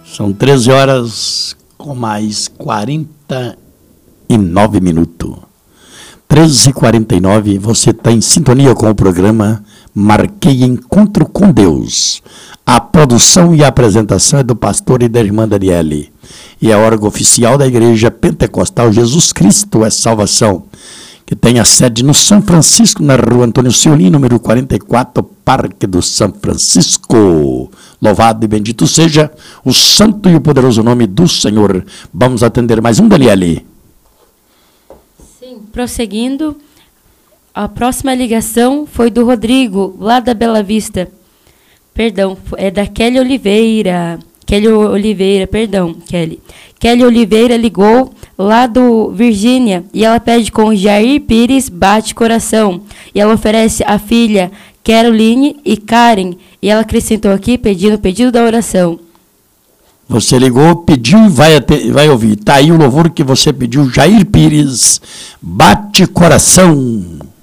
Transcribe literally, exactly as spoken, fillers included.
São treze horas com mais quarenta e nove minutos. treze e quarenta e nove, você está em sintonia com o programa Marquei Encontro com Deus. A produção e a apresentação é do pastor e da irmã Daniele. E é órgão oficial da Igreja Pentecostal Jesus Cristo é Salvação, que tem a sede no São Francisco, na rua Antônio Cioli, número quarenta e quatro, Parque do São Francisco. Louvado e bendito seja o santo e o poderoso nome do Senhor. Vamos atender mais um, Daniele. Sim, prosseguindo, a próxima ligação foi do Rodrigo, lá da Bela Vista. Perdão, é da Kelly Oliveira. Kelly Oliveira, perdão, Kelly. Kelly Oliveira ligou lá do Virgínia e ela pede com Jair Pires Bate Coração. E ela oferece a filha Caroline e Karen. E ela acrescentou aqui pedindo o pedido da oração. Você ligou, pediu e vai, até, vai ouvir. Está aí o louvor que você pediu, Jair Pires Bate Coração.